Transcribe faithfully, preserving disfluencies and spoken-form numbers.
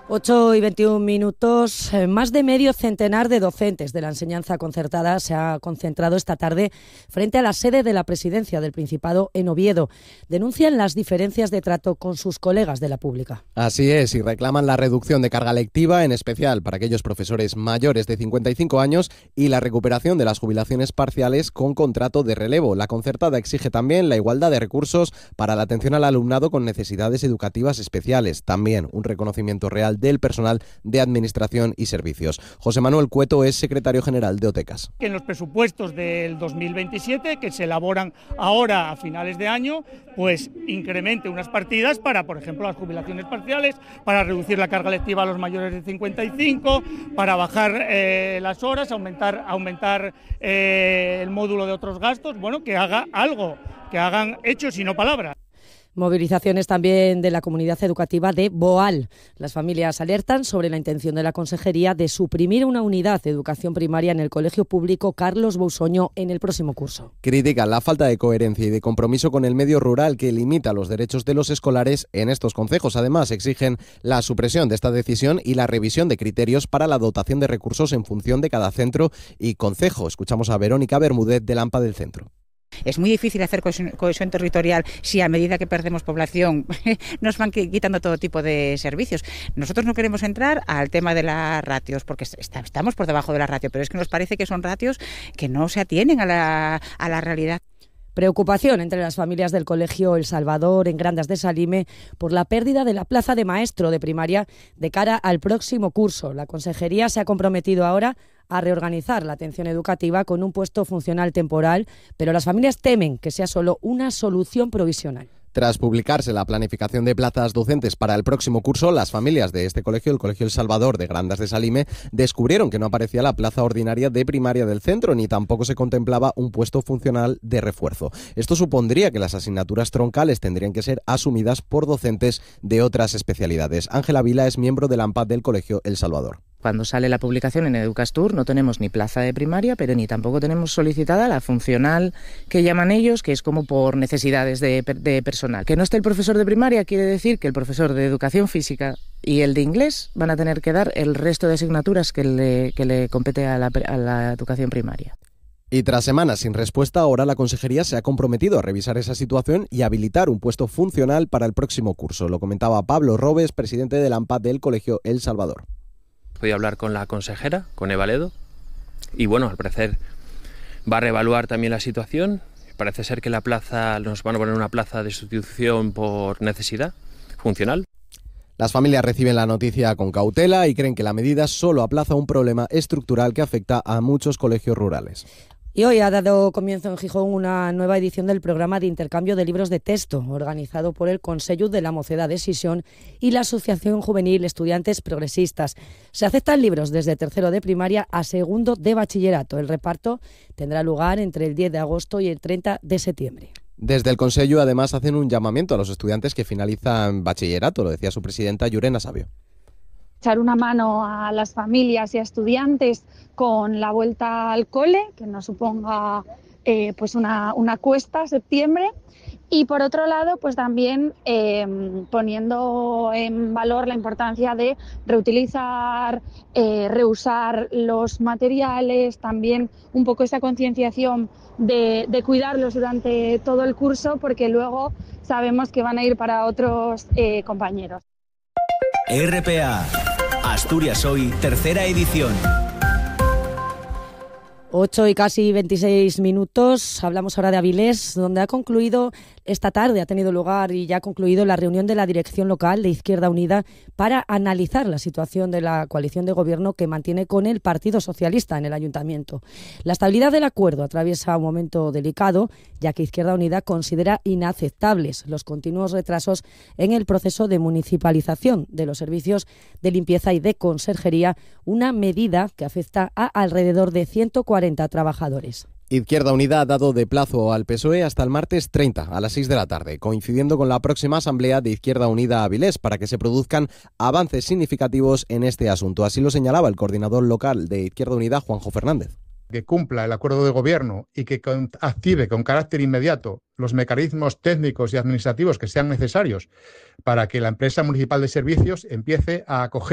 ocho y veintiún minutos. Más de medio centenar de docentes de la enseñanza concertada se ha concentrado esta tarde frente a la sede de la Presidencia del Principado en Oviedo. Denuncian las diferencias de trato con sus colegas de la pública. Así es, y reclaman la reducción de carga lectiva, en especial para aquellos profesores mayores de cincuenta y cinco años, y la recuperación de las jubilaciones parciales con contrato de relevo. La concertada exige también la igualdad de recursos para la atención al alumnado con necesidades educativas especiales. También un reconocimiento real del personal de administración y servicios. José Manuel Cueto es secretario general de OTECAS. En los presupuestos del dos mil veintisiete, que se elaboran ahora a finales de año, pues incremente unas partidas para, por ejemplo, las jubilaciones parciales, para reducir la carga lectiva a los mayores de cincuenta y cinco, para bajar eh, las horas, aumentar, aumentar eh, el módulo de otros gastos, bueno, que haga algo, que hagan hechos y no palabras. Movilizaciones también de la comunidad educativa de Boal. Las familias alertan sobre la intención de la Consejería de suprimir una unidad de educación primaria en el Colegio Público Carlos Bousoño en el próximo curso. Critican la falta de coherencia y de compromiso con el medio rural que limita los derechos de los escolares en estos concejos. Además, exigen la supresión de esta decisión y la revisión de criterios para la dotación de recursos en función de cada centro y concejo. Escuchamos a Verónica Bermúdez del AMPA del Centro. Es muy difícil hacer cohesión, cohesión territorial si a medida que perdemos población nos van quitando todo tipo de servicios. Nosotros no queremos entrar al tema de las ratios porque estamos por debajo de la ratio, pero es que nos parece que son ratios que no se atienen a la, a la realidad. Preocupación entre las familias del Colegio El Salvador en Grandas de Salime por la pérdida de la plaza de maestro de primaria de cara al próximo curso. La Consejería se ha comprometido ahora a reorganizar la atención educativa con un puesto funcional temporal, pero las familias temen que sea solo una solución provisional. Tras publicarse la planificación de plazas docentes para el próximo curso, las familias de este colegio, el Colegio El Salvador de Grandas de Salime, descubrieron que no aparecía la plaza ordinaria de primaria del centro, ni tampoco se contemplaba un puesto funcional de refuerzo. Esto supondría que las asignaturas troncales tendrían que ser asumidas por docentes de otras especialidades. Ángela Vila es miembro del AMPAD del Colegio El Salvador. Cuando sale la publicación en Educastur no tenemos ni plaza de primaria, pero ni tampoco tenemos solicitada la funcional que llaman ellos, que es como por necesidades de, de personal. Que no esté el profesor de primaria quiere decir que el profesor de educación física y el de inglés van a tener que dar el resto de asignaturas que le, que le compete a la, a la educación primaria. Y tras semanas sin respuesta, ahora la Consejería se ha comprometido a revisar esa situación y habilitar un puesto funcional para el próximo curso. Lo comentaba Pablo Robes, presidente del AMPAD del Colegio El Salvador. He podido hablar con la consejera, con Eva Ledo, y bueno, al parecer va a reevaluar también la situación. Parece ser que la plaza, nos van a poner una plaza de sustitución por necesidad funcional. Las familias reciben la noticia con cautela y creen que la medida solo aplaza un problema estructural que afecta a muchos colegios rurales. Y hoy ha dado comienzo en Gijón una nueva edición del programa de intercambio de libros de texto, organizado por el Consello de la Mocedad de Sisión y la Asociación Juvenil Estudiantes Progresistas. Se aceptan libros desde tercero de primaria a segundo de bachillerato. El reparto tendrá lugar entre el diez de agosto y el treinta de septiembre. Desde el Consello, además, hacen un llamamiento a los estudiantes que finalizan bachillerato, lo decía su presidenta, Llurena Sabio. Echar una mano a las familias y a estudiantes con la vuelta al cole, que no suponga eh, pues una, una cuesta septiembre. Y por otro lado, pues también eh, poniendo en valor la importancia de reutilizar, eh, reusar los materiales, también un poco esa concienciación de, de cuidarlos durante todo el curso, porque luego sabemos que van a ir para otros eh, compañeros. R P A, Asturias Hoy, tercera edición. ocho y casi veintiséis minutos. Hablamos ahora de Avilés, donde ha concluido esta tarde, ha tenido lugar y ya ha concluido la reunión de la dirección local de Izquierda Unida para analizar la situación de la coalición de gobierno que mantiene con el Partido Socialista en el Ayuntamiento. La estabilidad del acuerdo atraviesa un momento delicado, ya que Izquierda Unida considera inaceptables los continuos retrasos en el proceso de municipalización de los servicios de limpieza y de conserjería, una medida que afecta a alrededor de ciento cuarenta trabajadores. Izquierda Unida ha dado de plazo al P S O E hasta el martes treinta a las seis de la tarde, coincidiendo con la próxima asamblea de Izquierda Unida Avilés, para que se produzcan avances significativos en este asunto. Así lo señalaba el coordinador local de Izquierda Unida, Juanjo Fernández. Que cumpla el acuerdo de gobierno y que active con carácter inmediato los mecanismos técnicos y administrativos que sean necesarios para que la empresa municipal de servicios empiece a acoger